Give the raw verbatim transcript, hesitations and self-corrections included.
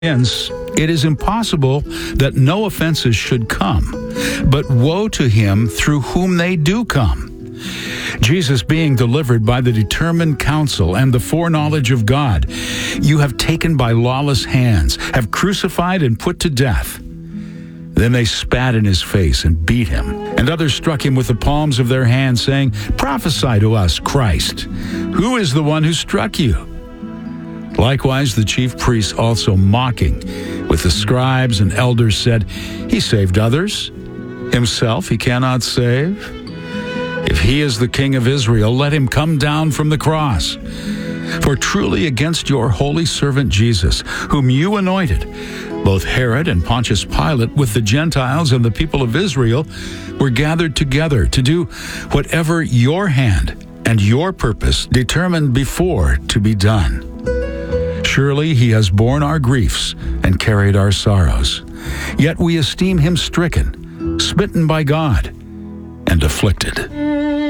Hence, it is impossible that no offenses should come, but woe to him through whom they do come. Jesus being delivered by the determined counsel and the foreknowledge of God, you have taken by lawless hands, have crucified and put to death. Then they spat in his face and beat him, and others struck him with the palms of their hands, saying, "Prophesy to us, Christ. Who is the one who struck you?" Likewise, the chief priests also mocking with the scribes and elders said, "He saved others. Himself he cannot save. If he is the King of Israel, let him come down from the cross. For truly against your holy servant Jesus, whom you anointed, both Herod and Pontius Pilate with the Gentiles and the people of Israel were gathered together to do whatever your hand and your purpose determined before to be done. Surely he has borne our griefs and carried our sorrows. Yet we esteem him stricken, smitten by God, and afflicted."